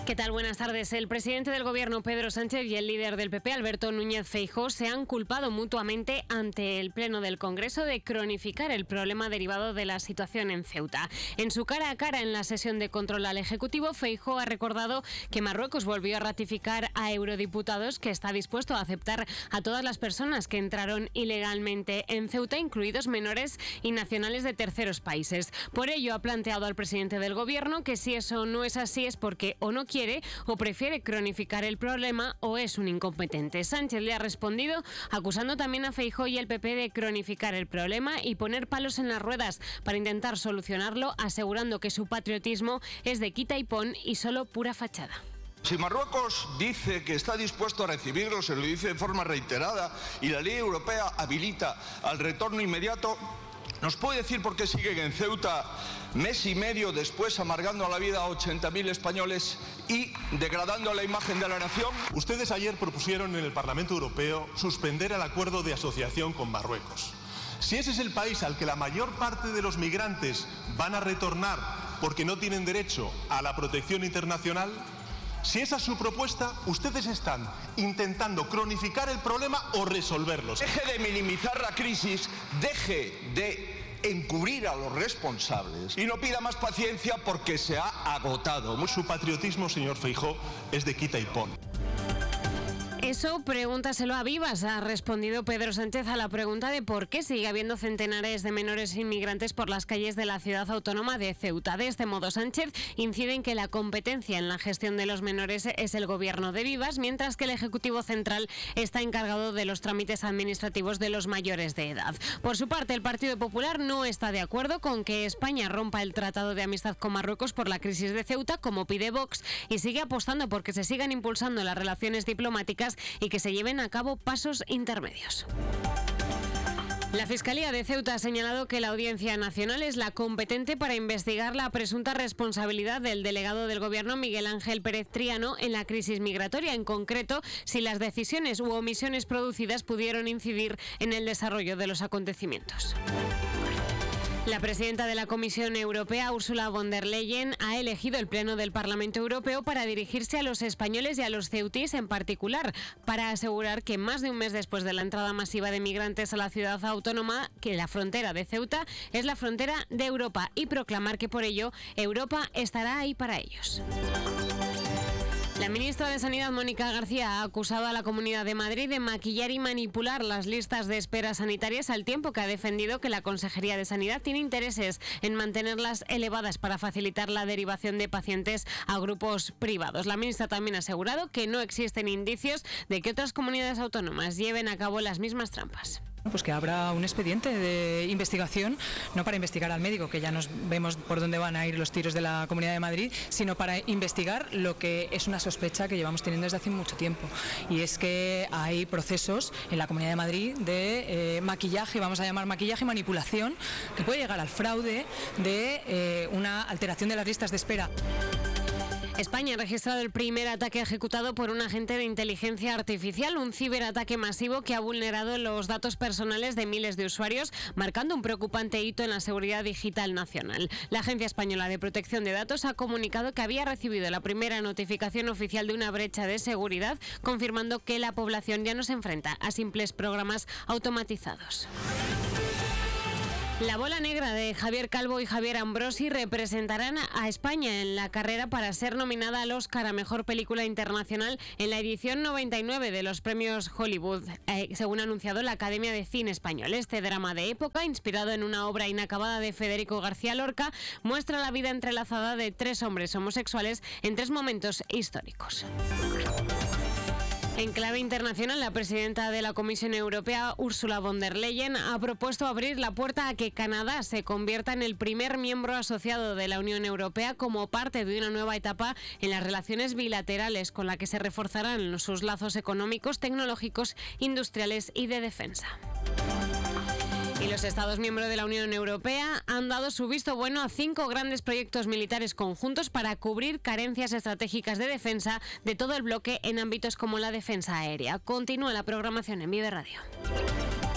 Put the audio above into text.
¿Qué tal? Buenas tardes. El presidente del Gobierno, Pedro Sánchez, y el líder del PP, Alberto Núñez Feijóo, se han culpado mutuamente ante el Pleno del Congreso de cronificar el problema derivado de la situación en Ceuta. En su cara a cara en la sesión de control al Ejecutivo, Feijóo ha recordado que Marruecos volvió a ratificar a eurodiputados que está dispuesto a aceptar a todas las personas que entraron ilegalmente en Ceuta, incluidos menores y nacionales de terceros países. Por ello, ha planteado al presidente del Gobierno que si eso no es así es porque o no quiere o prefiere cronificar el problema o es un incompetente. Sánchez le ha respondido acusando también a Feijóo y el PP de cronificar el problema y poner palos en las ruedas para intentar solucionarlo, asegurando que su patriotismo es de quita y pon y solo pura fachada. Si Marruecos dice que está dispuesto a recibirlos, se lo dice de forma reiterada, y la ley europea habilita al retorno inmediato, ¿nos puede decir por qué siguen en Ceuta mes y medio después amargando a la vida a 80.000 españoles y degradando la imagen de la nación? Ustedes ayer propusieron en el Parlamento Europeo suspender el acuerdo de asociación con Marruecos. Si ese es el país al que la mayor parte de los migrantes van a retornar porque no tienen derecho a la protección internacional, si esa es su propuesta, ustedes están intentando cronificar el problema o resolverlo. Deje de minimizar la crisis, deje de encubrir a los responsables y no pida más paciencia porque se ha agotado. Su patriotismo, señor Feijóo, es de quita y pon. Eso pregúntaselo a Vivas, ha respondido Pedro Sánchez a la pregunta de por qué sigue habiendo centenares de menores inmigrantes por las calles de la ciudad autónoma de Ceuta. De este modo, Sánchez incide en que la competencia en la gestión de los menores es el Gobierno de Vivas, mientras que el Ejecutivo Central está encargado de los trámites administrativos de los mayores de edad. Por su parte, el Partido Popular no está de acuerdo con que España rompa el Tratado de Amistad con Marruecos por la crisis de Ceuta, como pide Vox, y sigue apostando por que se sigan impulsando las relaciones diplomáticas y que se lleven a cabo pasos intermedios. La Fiscalía de Ceuta ha señalado que la Audiencia Nacional es la competente para investigar la presunta responsabilidad del delegado del Gobierno, Miguel Ángel Pérez Triano, en la crisis migratoria, en concreto si las decisiones u omisiones producidas pudieron incidir en el desarrollo de los acontecimientos. La presidenta de la Comisión Europea, Ursula von der Leyen, ha elegido el Pleno del Parlamento Europeo para dirigirse a los españoles y a los ceutíes en particular, para asegurar que más de un mes después de la entrada masiva de migrantes a la ciudad autónoma, que la frontera de Ceuta es la frontera de Europa, y proclamar que por ello Europa estará ahí para ellos. La ministra de Sanidad, Mónica García, ha acusado a la Comunidad de Madrid de maquillar y manipular las listas de espera sanitarias, al tiempo que ha defendido que la Consejería de Sanidad tiene intereses en mantenerlas elevadas para facilitar la derivación de pacientes a grupos privados. La ministra también ha asegurado que no existen indicios de que otras comunidades autónomas lleven a cabo las mismas trampas. Pues que habrá un expediente de investigación, no para investigar al médico, que ya nos vemos por dónde van a ir los tiros de la Comunidad de Madrid, sino para investigar lo que es una sospecha que llevamos teniendo desde hace mucho tiempo. Y es que hay procesos en la Comunidad de Madrid de maquillaje, vamos a llamar maquillaje y manipulación, que puede llegar al fraude de una alteración de las listas de espera. España ha registrado el primer ataque ejecutado por un agente de inteligencia artificial, un ciberataque masivo que ha vulnerado los datos personales de miles de usuarios, marcando un preocupante hito en la seguridad digital nacional. La Agencia Española de Protección de Datos ha comunicado que había recibido la primera notificación oficial de una brecha de seguridad, confirmando que la población ya no se enfrenta a simples programas automatizados. La bola negra de Javier Calvo y Javier Ambrosi representarán a España en la carrera para ser nominada al Oscar a Mejor Película Internacional en la edición 99 de los premios Hollywood, según ha anunciado la Academia de Cine Español. Este drama de época, inspirado en una obra inacabada de Federico García Lorca, muestra la vida entrelazada de tres hombres homosexuales en tres momentos históricos. En clave internacional, la presidenta de la Comisión Europea, Ursula von der Leyen, ha propuesto abrir la puerta a que Canadá se convierta en el primer miembro asociado de la Unión Europea como parte de una nueva etapa en las relaciones bilaterales, con la que se reforzarán sus lazos económicos, tecnológicos, industriales y de defensa. Y los Estados miembros de la Unión Europea han dado su visto bueno a 5 grandes proyectos militares conjuntos para cubrir carencias estratégicas de defensa de todo el bloque en ámbitos como la defensa aérea. Continúa la programación en Vive Radio.